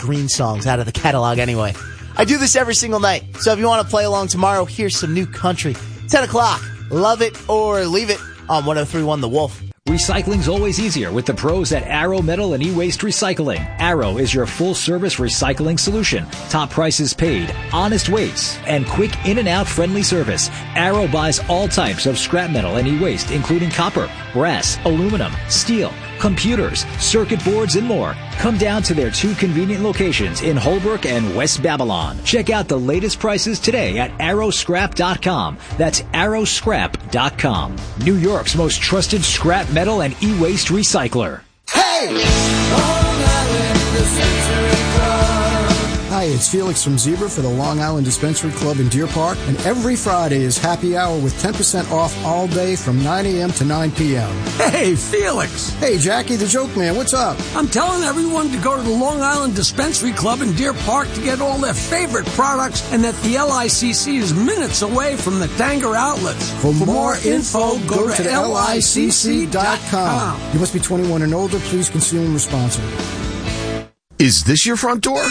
Green songs out of the catalog anyway. I do this every single night, so if you want to play along tomorrow, here's some new country. 10 o'clock, Love It or Leave It on 103.1 The Wolf. Recycling's always easier with the pros at Arrow Metal and E-Waste Recycling. Arrow is your full-service recycling solution. Top prices paid, honest weights, and quick in-and-out friendly service. Arrow buys all types of scrap metal and e-waste, including copper, brass, aluminum, steel, computers, circuit boards, and more. Come down to their 2 convenient locations in Holbrook and West Babylon. Check out the latest prices today at arrowscrap.com. That's arrowscrap.com. New York's most trusted scrap metal and e-waste recycler. Hey! Long Island Dispensary Club. Hi, it's Felix from Zebra for the Long Island Dispensary Club in Deer Park, and every Friday is happy hour with 10% off all day from 9 a.m. to 9 p.m. Hey, Felix. Hey, Jackie the Joke Man, what's up? I'm telling everyone to go to the Long Island Dispensary Club in Deer Park to get all their favorite products, and that the LICC is minutes away from the Tanger outlets. For more info, go to LICC.com. You must be 21 and older. Please consume responsibly. Is this your front door?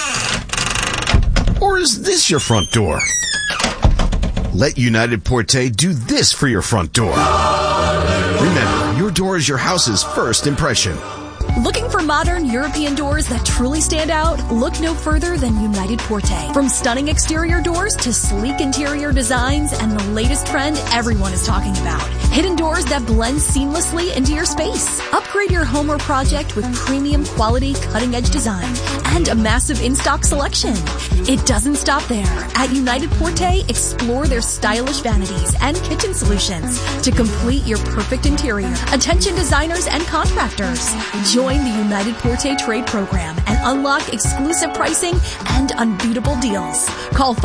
Or is this your front door? Let United Porte do this for your front door. Remember, your door is your house's first impression. Looking for modern European doors that truly stand out? Look no further than United Porte. From stunning exterior doors to sleek interior designs and the latest trend everyone is talking about. Hidden doors that blend seamlessly into your space. Upgrade your home or project with premium quality cutting-edge design and a massive in-stock selection. It doesn't stop there. At United Porte, explore their stylish vanities and kitchen solutions to complete your perfect interior. Attention designers and contractors. Join the United Porte Trade Program and unlock exclusive pricing and unbeatable deals. Call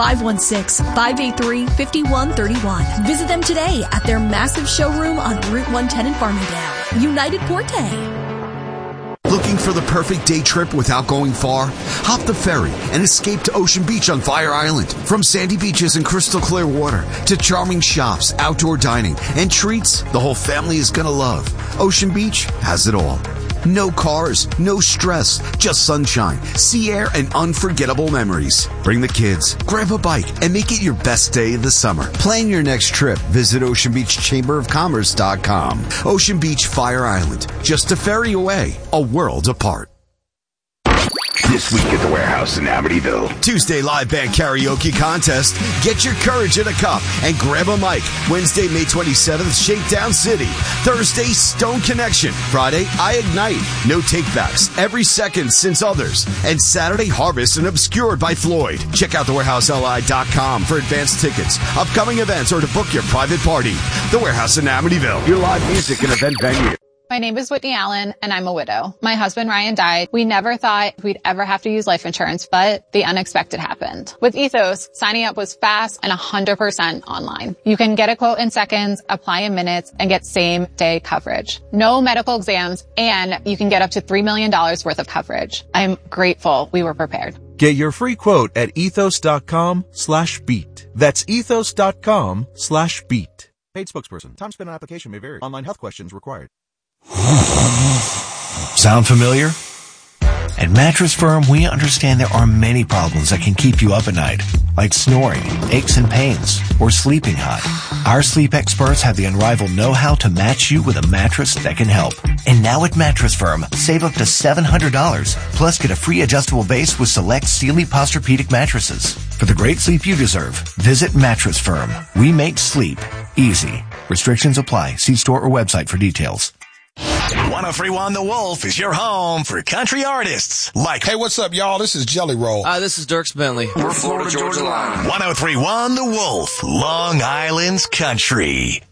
516-583-5131. Visit them today at their massive showroom on Route 110 in Farmingdale. United Porte. Looking for the perfect day trip without going far? Hop the ferry and escape to Ocean Beach on Fire Island. From sandy beaches and crystal clear water to charming shops, outdoor dining, and treats the whole family is gonna love. Ocean Beach has it all. No cars, no stress, just sunshine, sea air, and unforgettable memories. Bring the kids, grab a bike, and make it your best day of the summer. Plan your next trip. Visit OceanBeachChamberOfCommerce.com. Ocean Beach, Fire Island, just a ferry away, a world apart. This week at the Warehouse in Amityville. Tuesday live band karaoke contest. Get your courage in a cup and grab a mic. Wednesday, May 27th, Shakedown City. Thursday, Stone Connection. Friday, I Ignite. No takebacks. Every second since others. And Saturday, Harvest and Obscured by Floyd. Check out thewarehouseli.com for advanced tickets, upcoming events, or to book your private party. The Warehouse in Amityville. Your live music and event venue. My name is Whitney Allen, and I'm a widow. My husband, Ryan, died. We never thought we'd ever have to use life insurance, but the unexpected happened. With Ethos, signing up was fast and 100% online. You can get a quote in seconds, apply in minutes, and get same-day coverage. No medical exams, and you can get up to $3 million worth of coverage. I'm grateful we were prepared. Get your free quote at ethos.com/beat. That's ethos.com/beat. Paid spokesperson. Time spent on application may vary. Online health questions required. Sound familiar? At Mattress Firm, we understand there are many problems that can keep you up at night, like snoring, aches and pains, or sleeping hot. Our sleep experts have the unrivaled know-how to match you with a mattress that can help. And now at Mattress Firm, save up to $700, plus get a free adjustable base with select Sealy Posturepedic mattresses. For the great sleep you deserve, visit Mattress Firm. We make sleep easy. Restrictions apply. See store or website for details. 103.1 The Wolf is your home for country artists like... Hey, what's up, y'all? This is Jelly Roll. Hi, this is Dierks Bentley. We're Florida Georgia Line. 103.1 The Wolf, Long Island's country.